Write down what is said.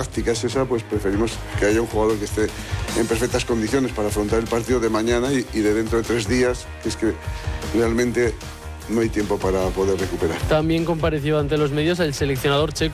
táctica es esa, pues preferimos que haya un jugador que esté en perfectas condiciones para afrontar el partido de mañana y de dentro de 3 días, que es que realmente no hay tiempo para poder recuperar. También compareció ante los medios el seleccionador checo